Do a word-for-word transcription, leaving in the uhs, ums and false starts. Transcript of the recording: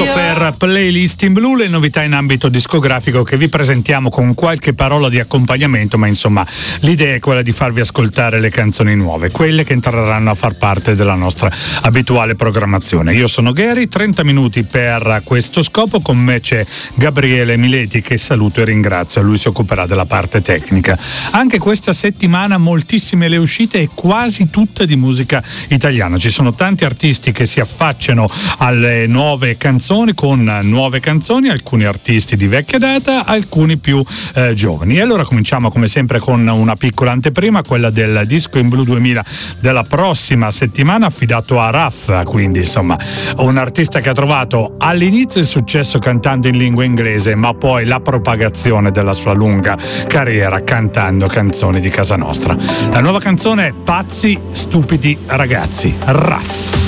per Playlist in Blu, le novità in ambito discografico che vi presentiamo con qualche parola di accompagnamento, ma insomma l'idea è quella di farvi ascoltare le canzoni nuove, quelle che entreranno a far parte della nostra abituale programmazione. Io sono Gary, trenta minuti per questo scopo, con me c'è Gabriele Mileti che saluto e ringrazio, lui si occuperà della parte tecnica. Anche questa settimana moltissime le uscite e quasi tutte di musica italiana, ci sono tanti artisti che si affacciano alle nuove canzoni, con nuove canzoni, alcuni artisti di vecchia data, alcuni più eh, giovani. E allora cominciamo come sempre con una piccola anteprima, quella del Disco in Blu duemila della prossima settimana, affidato a Raf, quindi insomma un artista che ha trovato all'inizio il successo cantando in lingua inglese, ma poi la propagazione della sua lunga carriera cantando canzoni di casa nostra. La nuova canzone è Pazzi Stupidi Ragazzi, Raf.